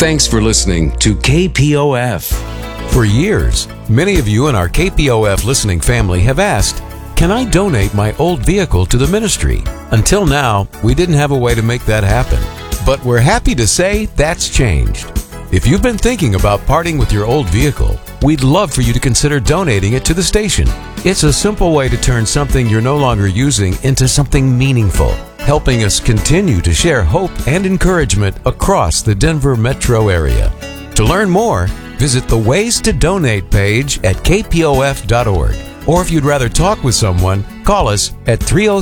Thanks for listening to KPOF. For years, many of you in our KPOF listening family have asked, can I donate my old vehicle to the ministry? Until now, we didn't have a way to make that happen. But we're happy to say that's changed. If you've been thinking about parting with your old vehicle, we'd love for you to consider donating it to the station. It's a simple way to turn something you're no longer using into something meaningful, helping us continue to share hope and encouragement across the Denver metro area. To learn more, visit the Ways to Donate page at kpof.org. Or if you'd rather talk with someone, call us at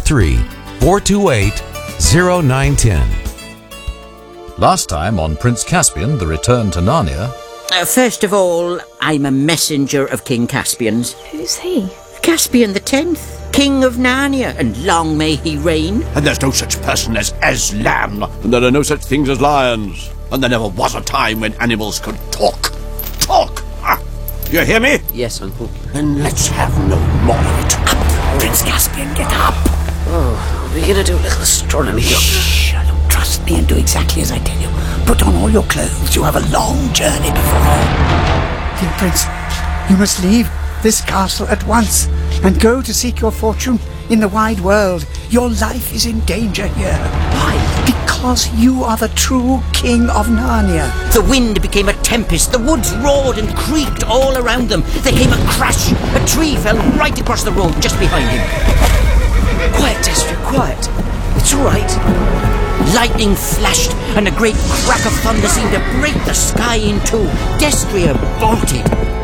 303-428-0910. Last time on Prince Caspian, The Return to Narnia. First of all, I'm a messenger of King Caspian's. Who's he? Caspian the 10th, King of Narnia, and long may he reign. And there's no such person as Aslan, and there are no such things as lions, and there never was a time when animals could talk. Talk! You hear me? Yes, Uncle. Then let's have no more of it. Up, Prince Caspian, get up! Oh, we're going to do a little astronomy. Shh! Look, trust me and do exactly as I tell you. Put on all your clothes. You have a long journey before you. Dear Prince, you must leave this castle at once and go to seek your fortune in the wide world. Your life is in danger here. Why? Because you are the true King of Narnia. The wind became a tempest, the woods roared and creaked all around them. There came a crash, a tree fell right across the road just behind him. Quiet, Destria, quiet. It's all right. Lightning flashed, and a great crack of thunder seemed to break the sky in two. Destria bolted.